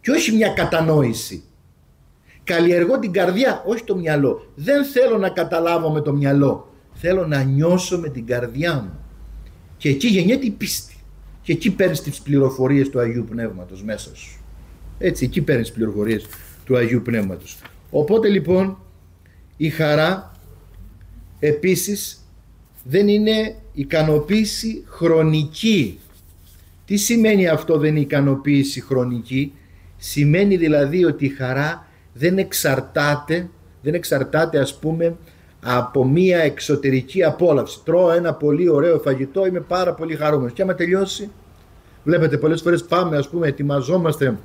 και όχι μια κατανόηση. Καλλιεργώ την καρδιά, όχι το μυαλό. Δεν θέλω να καταλάβω με το μυαλό. Θέλω να νιώσω με την καρδιά μου. Και εκεί γεννιέται η πίστη. Και εκεί παίρνεις τις πληροφορίες του Αγίου Πνεύματος μέσα σου. Έτσι, εκεί παίρνεις τις πληροφορίες του Αγίου Πνεύματος. Οπότε λοιπόν η χαρά επίσης δεν είναι ικανοποίηση χρονική. Τι σημαίνει αυτό, δεν είναι ικανοποίηση χρονική? Σημαίνει δηλαδή ότι η χαρά δεν εξαρτάται ας πούμε από μία εξωτερική απόλαυση. Τρώω ένα πολύ ωραίο φαγητό, είμαι πάρα πολύ χαρούμενος. Και άμα τελειώσει, βλέπετε πολλές φορές πάμε, ας πούμε, ετοιμαζόμαστε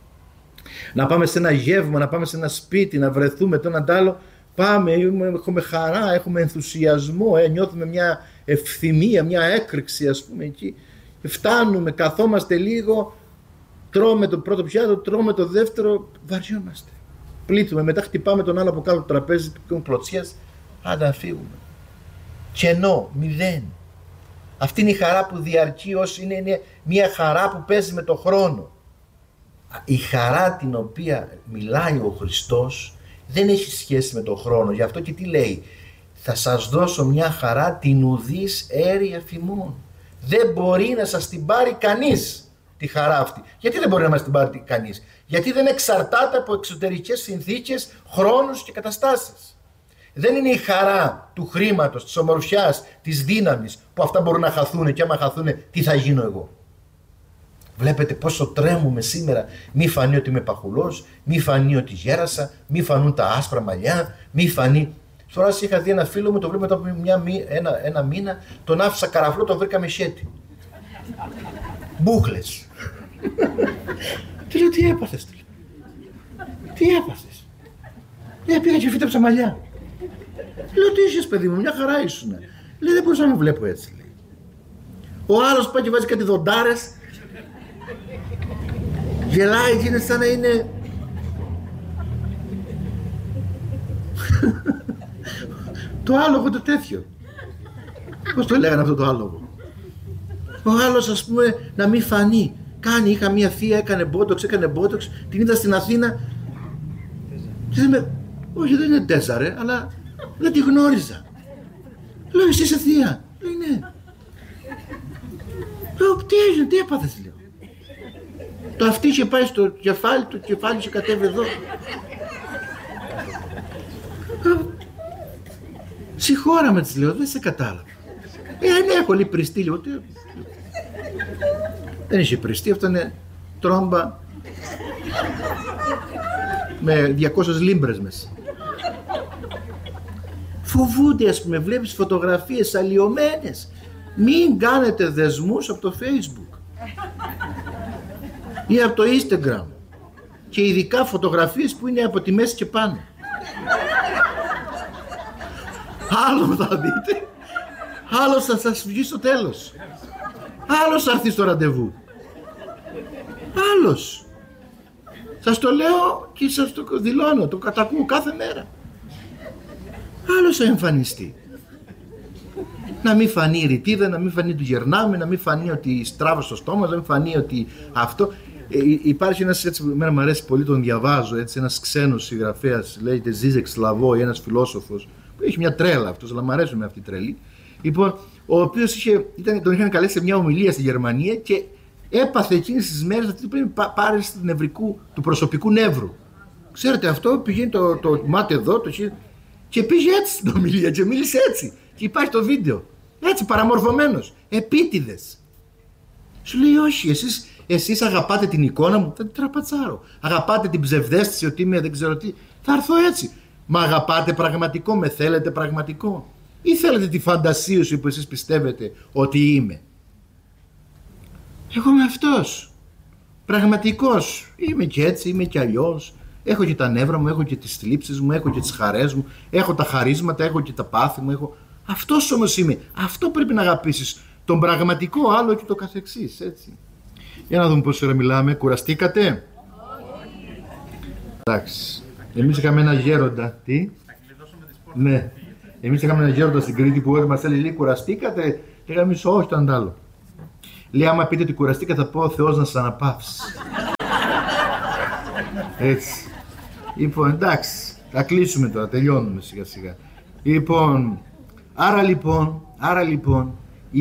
να πάμε σε ένα γεύμα, να πάμε σε ένα σπίτι, να βρεθούμε το έναν τ' άλλο. Πάμε, έχουμε χαρά, έχουμε ενθουσιασμό, νιώθουμε μια ευθυμία, μια έκρηξη, ας πούμε, εκεί. Φτάνουμε, καθόμαστε λίγο, τρώμε το πρώτο πιάτο, τρώμε το δεύτερο, βαριόμαστε. Πλήττουμε, μετά χτυπάμε τον άλλο από κάτω το τραπέζι, του κλωτσιές, άντα να φύγουμε. Κενό, μηδέν. Αυτή είναι η χαρά που διαρκεί, όσο είναι μια χαρά που παίζει με το χρόνο. Η χαρά την οποία μιλάει ο Χριστός δεν έχει σχέση με τον χρόνο. Γι' αυτό και τι λέει? Θα σας δώσω μια χαρά την ουδής έρεια φημών. Δεν μπορεί να σας την πάρει κανείς τη χαρά αυτή. Γιατί δεν μπορεί να μας την πάρει κανείς? Γιατί δεν εξαρτάται από εξωτερικές συνθήκες, χρόνους και καταστάσεις. Δεν είναι η χαρά του χρήματος, της ομορφιάς, της δύναμης που αυτά μπορούν να χαθούν και άμα χαθούν τι θα γίνω εγώ. Βλέπετε πόσο τρέμουμε σήμερα, μη φανεί ότι είμαι παχουλός, μη φανεί ότι γέρασα, μη φανούν τα άσπρα μαλλιά, μη φανεί. Τώρα είχα δει ένα φίλο μου, το βρήκα μετά από ένα μήνα, τον άφησα καραφλό, τον βρήκα με σιέτη. Μπούχλες. Του λέω, τι έπαθες? Τι έπαθες? Πήγα και φύτεψα μαλλιά. Λέω, τι είσαι παιδί μου, μια χαρά ήσουν. Λέει, δεν μπορούσα να με βλέπω έτσι. Λέει. Ο άλλος πάει και βάζει κάτι δοντάρες. Γελάει και είναι σαν να είναι... το άλογο το τέτοιο. Πώς το λέγανε αυτό το άλογο? Ο άλλος, ας πούμε, να μην φανεί. Είχα μία θεία, έκανε μπότοξ, την είδα στην Αθήνα. Όχι, δεν είναι τέσσαρε, αλλά δεν τη γνώριζα. Λέω, εσύ είσαι θεία? Λέει, ναι. Λέω, τι έγινε, τι έπαθες? Λέω. Το αυτή είχε πάει στο κεφάλι, το κεφάλι είχε κατέβει εδώ. Συγχώρα με, της λέω, δεν σε κατάλαβα. Ναι, έχω λίγο πριστεί λίγο. Δεν είχε πριστεί, αυτό είναι τρόμπα με 200 λίμπρες μέσα. Φοβούνται, ας πούμε, βλέπεις φωτογραφίες αλλοιωμένες. Μην κάνετε δεσμούς από το Facebook ή από το Instagram και ειδικά φωτογραφίες που είναι από τη μέση και πάνω. Άλλο θα δείτε, άλλος θα σας βγει στο τέλος, άλλος θα έρθει στο ραντεβού, άλλος. Σας το λέω και σας το δηλώνω, το κατακούω κάθε μέρα. Άλλος θα εμφανιστεί. Να μην φανεί η ρητίδα, να μην φανεί ότι γερνάμε, να μην φανεί ότι στράβω στο στόμα, να μην φανεί ότι αυτό. Υπάρχει ένας, έτσι, εμένα μου αρέσει πολύ, τον διαβάζω, έτσι, ένας ξένος συγγραφέας, λέγεται Ζίζεκ Σλαβόη, ένας φιλόσοφος, που έχει μια τρέλα αυτός, αλλά μου αρέσει με αυτή η τρέλη. Λοιπόν, ο οποίος τον είχαν καλέσει σε μια ομιλία στη Γερμανία και έπαθε εκείνες τις μέρες ότι πρέπει να πάρει του προσωπικού νεύρου. Ξέρετε αυτό, πηγαίνει το μάτι εδώ, και πήγε έτσι στην ομιλία και μίλησε έτσι. Και υπάρχει το βίντεο. Έτσι, παραμορφωμένος. Επίτηδες. Σου λέει, όχι, εσείς αγαπάτε την εικόνα μου, θα την τραπατσάρω. Αγαπάτε την ψευδαίσθηση ότι είμαι δεν ξέρω τι, θα έρθω έτσι. Μα αγαπάτε πραγματικό, με θέλετε πραγματικό? Ή θέλετε τη φαντασίωση που εσείς πιστεύετε ότι είμαι? Εγώ είμαι αυτός. Πραγματικός. Είμαι και έτσι, είμαι και αλλιώς. Έχω και τα νεύρα μου, έχω και τις θλίψεις μου, έχω και τις χαρές μου, έχω τα χαρίσματα, έχω και τα πάθη μου, έχω... Αυτός όμως είμαι. Αυτό πρέπει να αγαπήσεις. Τον πραγματικό, άλλο και το καθεξής, έτσι. Για να δούμε πόση ώρα μιλάμε. Κουραστήκατε? Εντάξει. Εμείς είχαμε ένα γέροντα. Τι? Ναι. Εμείς είχαμε ένα γέροντα στην Κρήτη που μας έλεγε, κουραστήκατε? Και λέγαμε, όχι, το αντάλλο. Λέει, άμα πείτε ότι κουραστήκα, θα πω ο Θεός να σας αναπαύσει. Έτσι. Λοιπόν, εντάξει, θα κλείσουμε τώρα, τελειώνουμε σιγά σιγά. Λοιπόν, άρα λοιπόν η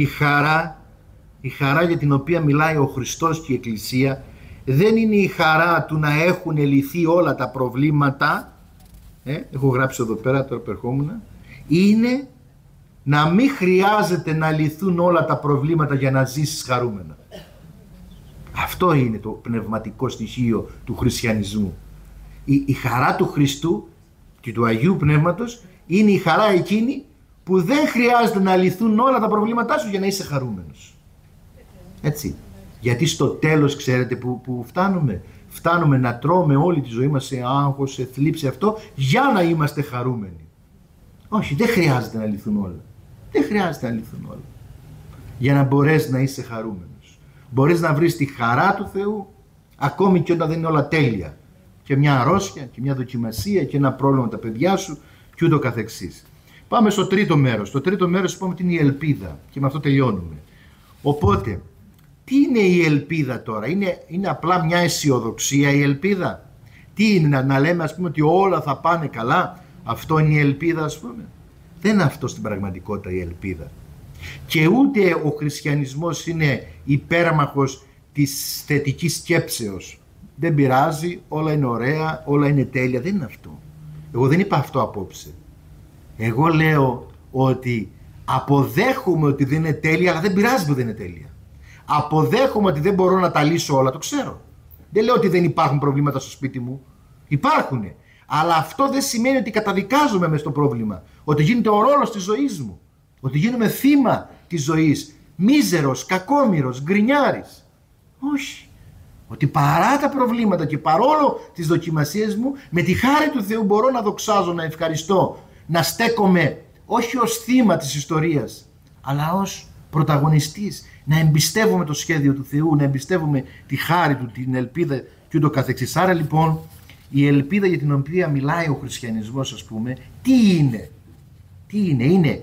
χαρά για την οποία μιλάει ο Χριστός και η Εκκλησία δεν είναι η χαρά του να έχουν λυθεί όλα τα προβλήματα, έχω γράψει εδώ πέρα, τώρα περχόμουν, είναι να μην χρειάζεται να λυθούν όλα τα προβλήματα για να ζήσεις χαρούμενα. Αυτό είναι το πνευματικό στοιχείο του χριστιανισμού. Η χαρά του Χριστού και του Αγίου Πνεύματος είναι η χαρά εκείνη που δεν χρειάζεται να λυθούν όλα τα προβλήματά σου για να είσαι χαρούμενος. Έτσι. Γιατί στο τέλος ξέρετε που φτάνουμε. Φτάνουμε να τρώμε όλη τη ζωή μας σε άγχος, σε θλίψη, αυτό για να είμαστε χαρούμενοι. Όχι, δεν χρειάζεται να λυθούν όλα. Δεν χρειάζεται να λυθούν όλα. Για να μπορέσεις να είσαι χαρούμενος. Μπορείς να βρεις τη χαρά του Θεού ακόμη και όταν δεν είναι όλα τέλεια. Και μια αρρώστια και μια δοκιμασία και ένα πρόβλημα με τα παιδιά σου και ούτω καθεξής. Πάμε στο τρίτο μέρος. Το τρίτο μέρος είπαμε ότι είναι η ελπίδα και με αυτό τελειώνουμε. Οπότε, τι είναι η ελπίδα τώρα? Είναι απλά μια αισιοδοξία η ελπίδα? Τι είναι, να λέμε ας πούμε ότι όλα θα πάνε καλά? Αυτό είναι η ελπίδα ας πούμε? Δεν είναι αυτό στην πραγματικότητα η ελπίδα. Και ούτε ο χριστιανισμός είναι υπέρμαχος της θετικής σκέψεως. Δεν πειράζει, όλα είναι ωραία, όλα είναι τέλεια. Δεν είναι αυτό. Εγώ δεν είπα αυτό απόψε. Εγώ λέω ότι αποδέχομαι ότι δεν είναι τέλεια, αλλά δεν πειράζει που δεν είναι τέλεια. Αποδέχομαι ότι δεν μπορώ να τα λύσω όλα, το ξέρω. Δεν λέω ότι δεν υπάρχουν προβλήματα στο σπίτι μου. Υπάρχουν. Αλλά αυτό δεν σημαίνει ότι καταδικάζομαι μες στο πρόβλημα. Ότι γίνεται ο ρόλος της ζωής μου. Ότι γίνομαι θύμα της ζωής. Μίζερος, κακόμοιρος, γκρινιάρης. Όχι. Ότι παρά τα προβλήματα και παρόλο τις δοκιμασίες μου, με τη χάρη του Θεού μπορώ να δοξάζω, να ευχαριστώ, να στέκομαι όχι ως θύμα της ιστορίας, αλλά ως πρωταγωνιστής, να εμπιστεύομαι το σχέδιο του Θεού, να εμπιστεύομαι τη χάρη του, την ελπίδα και ούτω καθεξής. Άρα λοιπόν η ελπίδα για την οποία μιλάει ο χριστιανισμός, ας πούμε, τι είναι? Είναι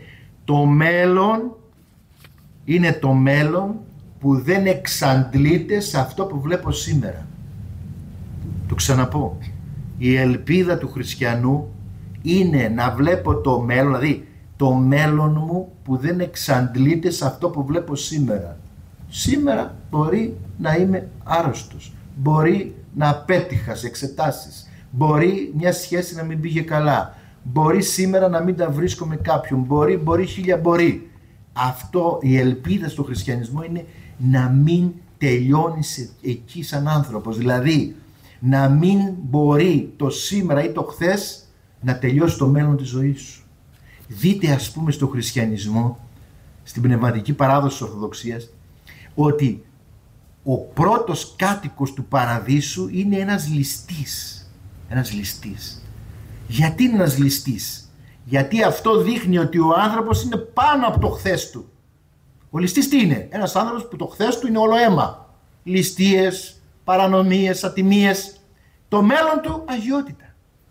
το μέλλον που δεν εξαντλείται σε αυτό που βλέπω σήμερα. Το ξαναπώ. Η ελπίδα του χριστιανού είναι να βλέπω το μέλλον, δηλαδή το μέλλον μου που δεν εξαντλείται σε αυτό που βλέπω σήμερα. Σήμερα μπορεί να είμαι άρρωστος, μπορεί να απέτυχα σε εξετάσεις, μπορεί μια σχέση να μην πήγε καλά, μπορεί σήμερα να μην τα βρίσκω με κάποιον, μπορεί χίλια μπορεί. Αυτό, η ελπίδα στο χριστιανισμό είναι να μην τελειώνεις εκεί σαν άνθρωπος, δηλαδή να μην μπορεί το σήμερα ή το χθες να τελειώσει το μέλλον της ζωής σου. Δείτε ας πούμε στο χριστιανισμό, στην πνευματική παράδοση της Ορθοδοξίας, ότι ο πρώτος κάτοικος του παραδείσου είναι ένας ληστής. Ένας ληστής. Γιατί είναι ένας ληστής? Γιατί αυτό δείχνει ότι ο άνθρωπος είναι πάνω από το χθες του. Ο ληστής τι είναι? Ένας άνθρωπος που το χθες του είναι όλο αίμα. Ληστείες, παρανομίες, ατιμίες. Το μέλλον του αγιότητα.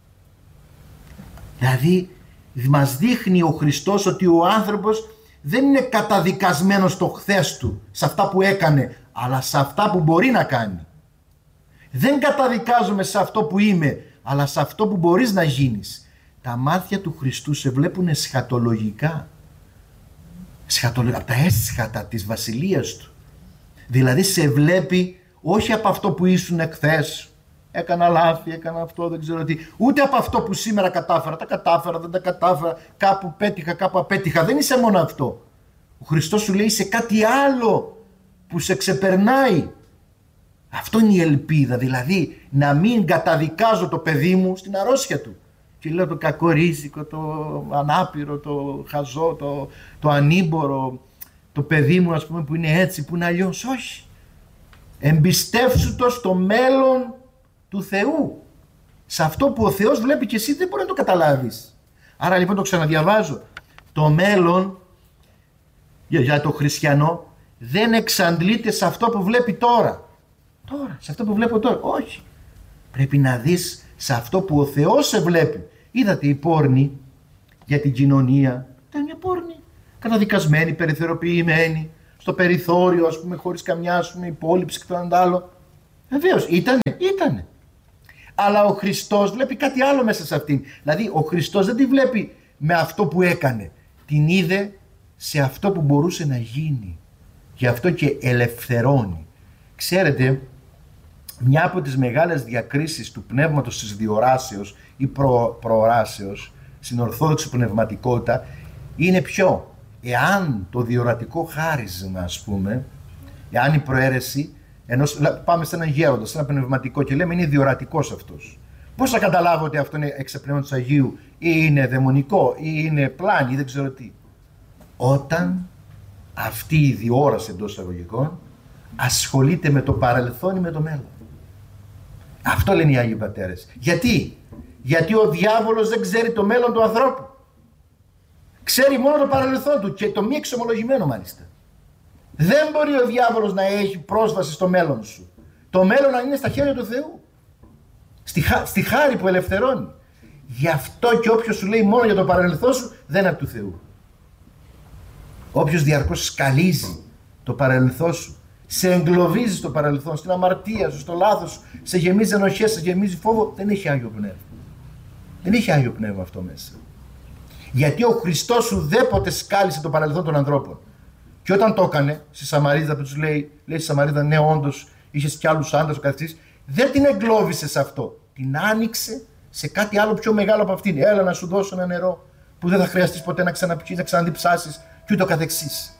Δηλαδή μας δείχνει ο Χριστός ότι ο άνθρωπος δεν είναι καταδικασμένος στο χθες του, σε αυτά που έκανε, αλλά σε αυτά που μπορεί να κάνει. Δεν καταδικάζομαι σε αυτό που είμαι, αλλά σε αυτό που μπορείς να γίνεις. Τα μάτια του Χριστού σε βλέπουν εσχατολογικά. Από τα έσχατα της βασιλείας του. Δηλαδή σε βλέπει όχι από αυτό που ήσουν εχθές. Έκανα λάθη, έκανα αυτό, δεν ξέρω τι. Ούτε από αυτό που σήμερα κατάφερα. Τα κατάφερα, δεν τα κατάφερα. Κάπου πέτυχα, κάπου απέτυχα. Δεν είσαι μόνο αυτό. Ο Χριστός σου λέει σε κάτι άλλο που σε ξεπερνάει. Αυτό είναι η ελπίδα. Δηλαδή να μην καταδικάζω το παιδί μου στην αρρώστια του. Και λέω το κακορίζικο, το ανάπηρο, το χαζό, το ανήμπορο, το παιδί μου ας πούμε που είναι έτσι, που είναι αλλιώς. Όχι. Εμπιστεύσου το στο μέλλον του Θεού. Σε αυτό που ο Θεός βλέπει και εσύ δεν μπορεί να το καταλάβεις. Άρα λοιπόν το ξαναδιαβάζω. Το μέλλον για το χριστιανό δεν εξαντλείται σε αυτό που βλέπει τώρα. Σε αυτό που βλέπω τώρα. Όχι. Πρέπει να δεις σε αυτό που ο Θεός σε βλέπει. Είδατε η πόρνη για την κοινωνία. Ήταν μια πόρνη. Καταδικασμένη, περιθωριοποιημένη. Στο περιθώριο ας πούμε χωρίς καμιά ας πούμε υπόλοιψη και το άλλο. Βεβαίως ήτανε. Αλλά ο Χριστός βλέπει κάτι άλλο μέσα σε αυτήν. Δηλαδή ο Χριστός δεν τη βλέπει με αυτό που έκανε. Την είδε σε αυτό που μπορούσε να γίνει. Γι' αυτό και ελευθερώνει. Ξέρετε, μια από τις μεγάλες διακρίσεις του πνεύματος της διοράσεως ή προοράσεως στην ορθόδοξη πνευματικότητα είναι ποιο? Εάν το διορατικό χάρισμα, ας πούμε, εάν η προαίρεση πάμε σε έναν γέροντα, σε ένα πνευματικό και λέμε είναι διορατικός αυτός. Πώς θα καταλάβω ότι αυτό είναι εξεπνεύματος Αγίου ή είναι δαιμονικό ή είναι πλάνη ή δεν ξέρω τι? Όταν αυτή η διόραση εντός εισαγωγικών ασχολείται με το παρελθόν ή με το μέλλον. Αυτό λένε οι Άγιοι Πατέρες. Γιατί? Γιατί ο διάβολος δεν ξέρει το μέλλον του ανθρώπου. Ξέρει μόνο το παρελθόν του και το μη εξομολογημένο μάλιστα. Δεν μπορεί ο διάβολος να έχει πρόσβαση στο μέλλον σου. Το μέλλον είναι στα χέρια του Θεού. Στη χάρη που ελευθερώνει. Γι' αυτό και όποιος σου λέει μόνο για το παρελθόν σου δεν είναι από του Θεού. Όποιος διαρκώς σκαλίζει το παρελθόν σου, σε εγκλωβίζει στο παρελθόν, στην αμαρτία σου, στο λάθος σου, σε γεμίζει ενοχές, σε γεμίζει φόβο, δεν έχει Άγιο Πνεύμα. Δεν έχει Άγιο Πνεύμα αυτό μέσα. Γιατί ο Χριστός ουδέποτε σκάλισε το παρελθόν των ανθρώπων. Και όταν το έκανε στη Σαμαρίδα που τους λέει στη Σαμαρίδα, ναι, όντως είχες κι άλλους άντρες, ο καθιστής, δεν την εγκλώβησε σε αυτό. Την άνοιξε σε κάτι άλλο πιο μεγάλο από αυτήν. Έλα να σου δώσω ένα νερό που δεν θα χρειαστείς ποτέ να ξαναπιείς, να ξαναδιψάσεις και ούτω καθεξής.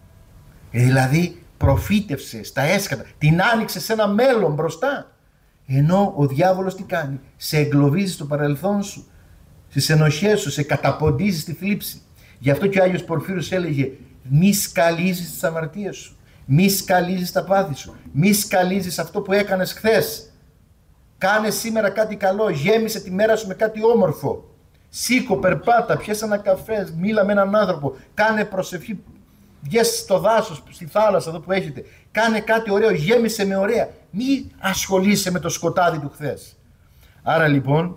Δηλαδή προφήτευσε στα έσκατα, την άνοιξε σε ένα μέλλον μπροστά. Ενώ ο διάβολος τι κάνει? Σε εγκλωβίζει στο παρελθόν σου, στις ενοχές σου, σε καταποντίζει στη θλίψη. Γι' αυτό και ο Άγιος Πορφύρος έλεγε: μη σκαλίζεις τις αμαρτίες σου, μη σκαλίζεις τα πάθη σου, μη σκαλίζεις αυτό που έκανες χθες. Κάνε σήμερα κάτι καλό, γέμισε τη μέρα σου με κάτι όμορφο. Σήκω, περπάτα, πιες ένα καφέ, μίλα με έναν άνθρωπο, κάνε προσευχή, βγες στο δάσος, στη θάλασσα εδώ που έχετε, κάνε κάτι ωραίο, γέμισε με ωραία. Μη ασχολείσαι με το σκοτάδι του χθες. Άρα λοιπόν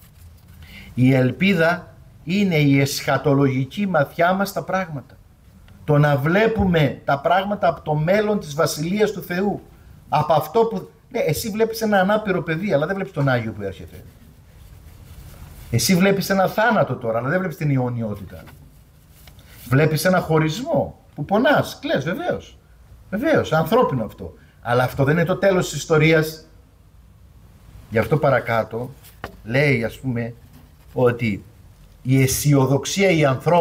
η ελπίδα είναι η εσχατολογική ματιά μας στα πράγματα. Το να βλέπουμε τα πράγματα από το μέλλον της Βασιλείας του Θεού. Από αυτό που... Ναι, εσύ βλέπεις ένα ανάπηρο παιδί, αλλά δεν βλέπεις τον Άγιο που έρχεται. Εσύ βλέπεις ένα θάνατο τώρα, αλλά δεν βλέπεις την αιωνιότητα. Βλέπεις ένα χωρισμό που πονάς, κλαις, βεβαίως. Βεβαίως, ανθρώπινο αυτό. Αλλά αυτό δεν είναι το τέλος της ιστορίας. Γι' αυτό παρακάτω λέει, ας πούμε, ότι η αισιοδοξία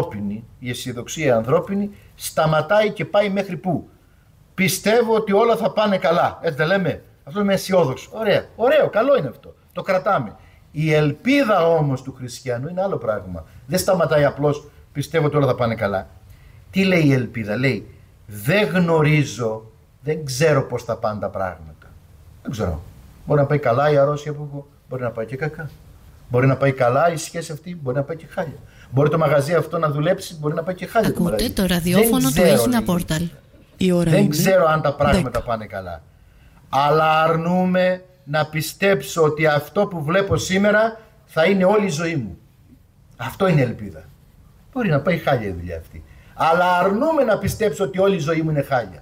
η ανθρώπινη σταματάει και πάει μέχρι πού? Πιστεύω ότι όλα θα πάνε καλά. Έτσι δεν λέμε? Αυτό είμαι αισιόδοξο. Ωραία, ωραίο, καλό είναι αυτό. Το κρατάμε. Η ελπίδα όμως του χριστιανού είναι άλλο πράγμα. Δεν σταματάει απλώς πιστεύω ότι όλα θα πάνε καλά. Τι λέει η ελπίδα? Λέει δεν γνωρίζω, δεν ξέρω πώς θα πάνε τα πράγματα. Δεν ξέρω. Μπορεί να πάει καλά η αρρώστια που έχω, μπορεί να πάει και κακά. Μπορεί να πάει καλά η σχέση αυτή, μπορεί να πάει και χάλια. Μπορεί το μαγαζί αυτό να δουλέψει, μπορεί να πάει και χάλια. Ακούτε το ραδιόφωνο του Έγινα Πόρταλ. Δεν ξέρω αν τα πράγματα πάνε καλά. Αλλά αρνούμε να πιστέψω ότι αυτό που βλέπω σήμερα θα είναι όλη η ζωή μου. Αυτό είναι ελπίδα. Μπορεί να πάει χάλια η δουλειά αυτή. Αλλά αρνούμε να πιστέψω ότι όλη η ζωή μου είναι χάλια.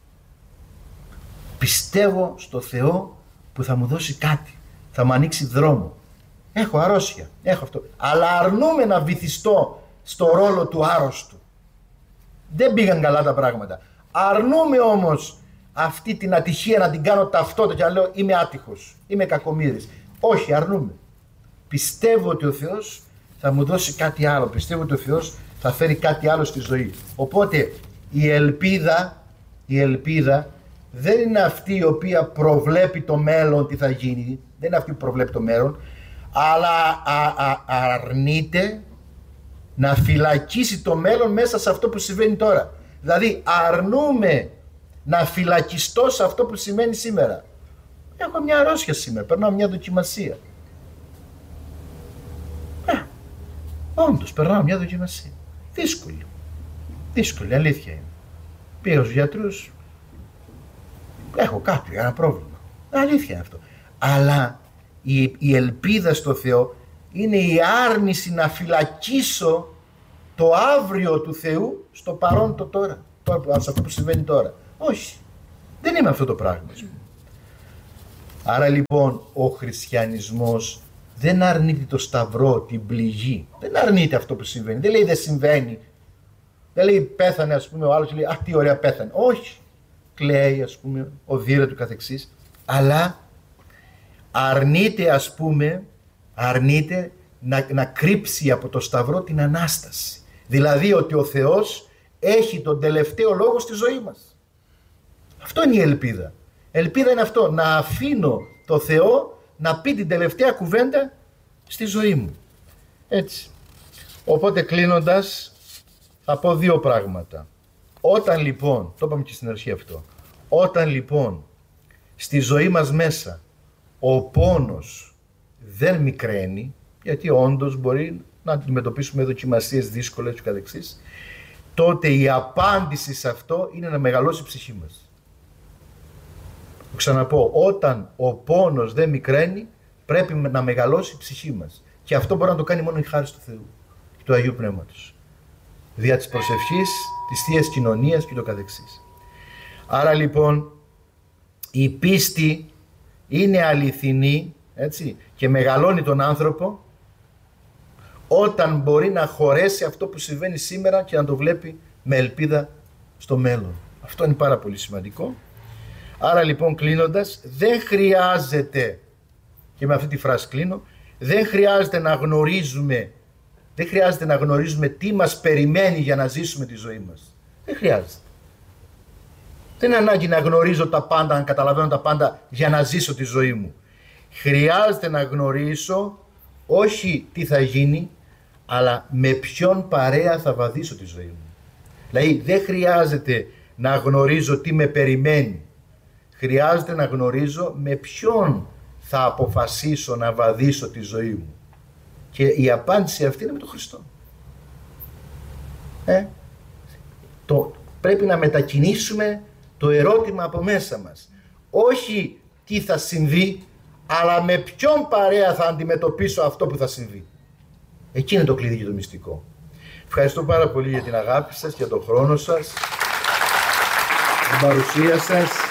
Πιστεύω στο Θεό που θα μου δώσει κάτι. Θα μου ανοίξει δρόμο. Έχω αρρώστια, έχω αυτό. Αλλά αρνούμε να βυθιστώ στο ρόλο του άρρωστου. Δεν πήγαν καλά τα πράγματα. Αρνούμε όμως αυτή την ατυχία να την κάνω ταυτότητα και να λέω είμαι άτυχος, είμαι κακομοίρης. Όχι, αρνούμε. Πιστεύω ότι ο Θεός θα μου δώσει κάτι άλλο. Πιστεύω ότι ο Θεός θα φέρει κάτι άλλο στη ζωή. Οπότε η ελπίδα δεν είναι αυτή η οποία προβλέπει το μέλλον τι θα γίνει. Δεν είναι αυτή που προβλέπει το μέλλον. Αλλά αρνείται να φυλακίσει το μέλλον μέσα σε αυτό που συμβαίνει τώρα. Δηλαδή αρνούμε να φυλακιστώ σε αυτό που σημαίνει σήμερα. Έχω μια αρρώστια σήμερα, περνάω μια δοκιμασία. Όντως περνάω μια δοκιμασία. Δύσκολη, αλήθεια είναι. Πήγα στους γιατρούς, έχω κάποιο, ένα πρόβλημα. Αλήθεια είναι αυτό. Αλλά η ελπίδα στο Θεό είναι η άρνηση να φυλακίσω το αύριο του Θεού στο παρόν το τώρα, σε αυτό που συμβαίνει τώρα. Όχι, δεν είμαι αυτό το πράγμα. Άρα λοιπόν ο χριστιανισμός δεν αρνείται το σταυρό, την πληγή. Δεν αρνείται αυτό που συμβαίνει. Δεν λέει δεν συμβαίνει. Δεν λέει πέθανε, ας πούμε, ο άλλος λέει «Α, τι ωραία πέθανε». Όχι. Κλαίει, ας πούμε, οδύρα του καθεξής. Αλλά αρνείται, ας πούμε, να κρύψει από το σταυρό την Ανάσταση. Δηλαδή ότι ο Θεός έχει τον τελευταίο λόγο στη ζωή μας. Αυτό είναι η ελπίδα. Ελπίδα είναι αυτό, να αφήνω το Θεό να πει την τελευταία κουβέντα στη ζωή μου. Έτσι. Οπότε κλείνοντας θα πω δύο πράγματα. Όταν λοιπόν, το είπαμε και στην αρχή αυτό, όταν λοιπόν στη ζωή μας μέσα ο πόνος δεν μικραίνει, γιατί όντως μπορεί να αντιμετωπίσουμε δοκιμασίες δύσκολες και καθεξής, τότε η απάντηση σε αυτό είναι να μεγαλώσει η ψυχή μας. Το ξαναπώ, όταν ο πόνος δεν μικραίνει, πρέπει να μεγαλώσει η ψυχή μας. Και αυτό μπορεί να το κάνει μόνο η χάρις του Θεού και του Αγίου Πνεύματος. Δια της προσευχής, της Θείας Κοινωνίας και το καθεξής. Άρα λοιπόν η πίστη είναι αληθινή, έτσι, και μεγαλώνει τον άνθρωπο όταν μπορεί να χωρέσει αυτό που συμβαίνει σήμερα και να το βλέπει με ελπίδα στο μέλλον. Αυτό είναι πάρα πολύ σημαντικό. Άρα λοιπόν κλείνοντας, δεν χρειάζεται, και με αυτή τη φράση κλείνω, δεν χρειάζεται να γνωρίζουμε τι μας περιμένει για να ζήσουμε τη ζωή μας. Δεν χρειάζεται. Δεν είναι ανάγκη να γνωρίζω τα πάντα, να καταλαβαίνω τα πάντα για να ζήσω τη ζωή μου. Χρειάζεται να γνωρίσω όχι τι θα γίνει, αλλά με ποιον παρέα θα βαδίσω τη ζωή μου. Δηλαδή δεν χρειάζεται να γνωρίζω τι με περιμένει. Χρειάζεται να γνωρίζω με ποιον θα αποφασίσω να βαδίσω τη ζωή μου. Και η απάντηση αυτή είναι με τον Χριστό. Πρέπει να μετακινήσουμε το ερώτημα από μέσα μας. Όχι τι θα συμβεί, αλλά με ποιον παρέα θα αντιμετωπίσω αυτό που θα συμβεί. Εκεί είναι το κλειδί και το μυστικό. Ευχαριστώ πάρα πολύ για την αγάπη σας, για τον χρόνο σας, την παρουσία σας.